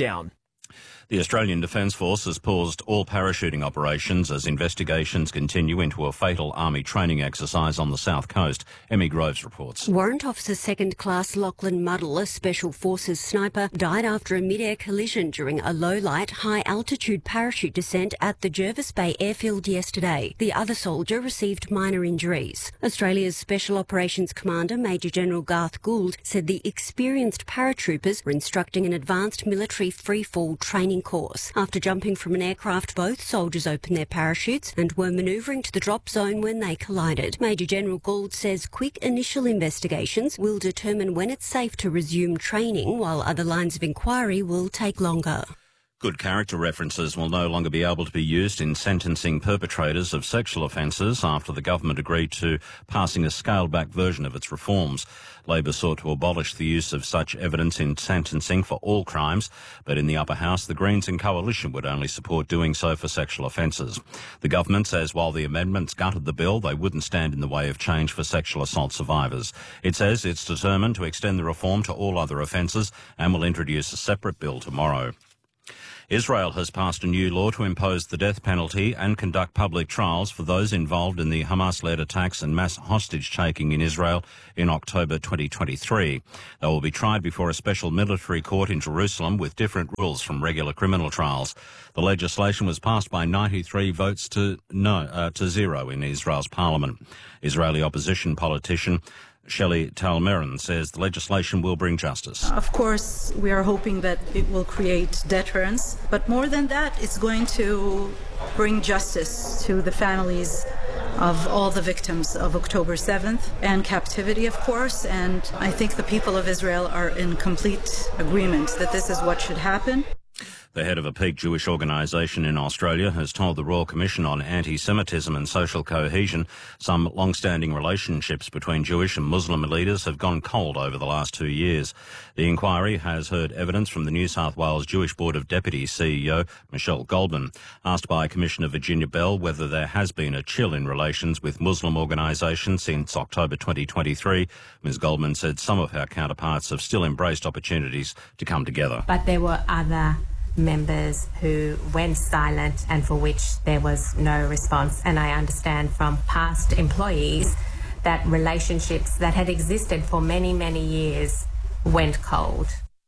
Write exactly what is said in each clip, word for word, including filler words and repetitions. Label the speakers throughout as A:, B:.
A: down.
B: The Australian Defence Force has paused all parachuting operations as investigations continue into a fatal army training exercise on the south coast. Emmy Groves reports.
C: Warrant Officer Second Class Lachlan Muddle, a Special Forces sniper, died after a mid-air collision during a low-light, high-altitude parachute descent at the Jervis Bay airfield yesterday. The other soldier received minor injuries. Australia's Special Operations Commander, Major General Garth Gould, said the experienced paratroopers were instructing an advanced military free-fall training course. After jumping from an aircraft, both soldiers opened their parachutes and were manoeuvring to the drop zone when they collided. Major General Gould says quick initial investigations will determine when it's safe to resume training, while other lines of inquiry will take longer.
B: Good character references will no longer be able to be used in sentencing perpetrators of sexual offences after the government agreed to passing a scaled-back version of its reforms. Labor sought to abolish the use of such evidence in sentencing for all crimes, but in the upper house, the Greens and Coalition would only support doing so for sexual offences. The government says while the amendments gutted the bill, they wouldn't stand in the way of change for sexual assault survivors. It says it's determined to extend the reform to all other offences and will introduce a separate bill tomorrow. Israel has passed a new law to impose the death penalty and conduct public trials for those involved in the Hamas-led attacks and mass hostage-taking in Israel in October twenty twenty-three. They will be tried before a special military court in Jerusalem with different rules from regular criminal trials. The legislation was passed by ninety-three votes to no uh, to zero in Israel's parliament. Israeli opposition politician Shelley Talmeran says the legislation will bring justice.
D: Of course, we are hoping that it will create deterrence, but more than that, it's going to bring justice to the families of all the victims of October seventh and captivity, of course, and I think the people of Israel are in complete agreement that this is what should happen.
B: The head of a peak Jewish organisation in Australia has told the Royal Commission on Anti-Semitism and Social Cohesion some long-standing relationships between Jewish and Muslim leaders have gone cold over the last two years. The inquiry has heard evidence from the New South Wales Jewish Board of Deputies C E O Michelle Goldman. Asked by Commissioner Virginia Bell whether there has been a chill in relations with Muslim organisations since October twenty twenty-three, Miz Goldman said some of her counterparts have still embraced opportunities to come together.
E: But there were other members who went silent and for which there was no response. And I understand from past employees that relationships that had existed for many, many years went cold.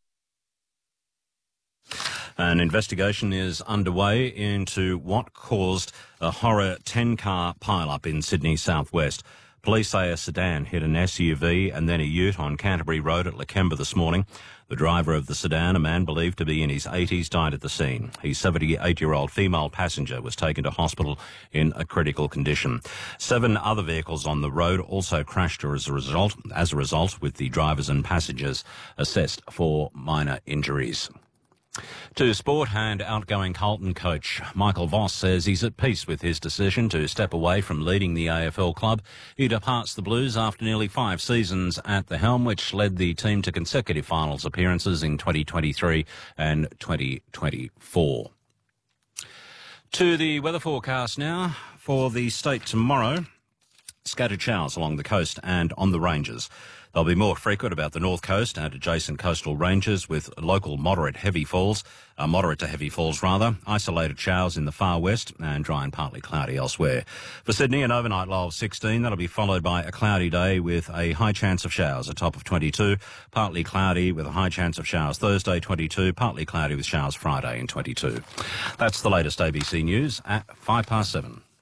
B: An investigation is underway into what caused a horror ten-car pile-up in Sydney southwest. Police say a sedan hit an S U V and then a ute on Canterbury Road at Lakemba this morning. The driver of the sedan, a man believed to be in his eighties, died at the scene. His seventy-eight-year-old female passenger was taken to hospital in a critical condition. Seven other vehicles on the road also crashed as a result, as a result, with the drivers and passengers assessed for minor injuries. To sport, and outgoing Carlton coach Michael Voss says he's at peace with his decision to step away from leading the A F L club. He departs the Blues after nearly five seasons at the helm, which led the team to consecutive finals appearances in twenty twenty-three and twenty twenty-four. To the weather forecast now for the state tomorrow. Scattered showers along the coast and on the ranges. They'll be more frequent about the north coast and adjacent coastal ranges with local moderate heavy falls, uh, moderate to heavy falls rather, isolated showers in the far west and dry and partly cloudy elsewhere. For Sydney, an overnight low of sixteen. That'll be followed by a cloudy day with a high chance of showers, a top of twenty-two. Partly cloudy with a high chance of showers Thursday, twenty-two. Partly cloudy with showers Friday and twenty-two. That's the latest A B C News at five past seven.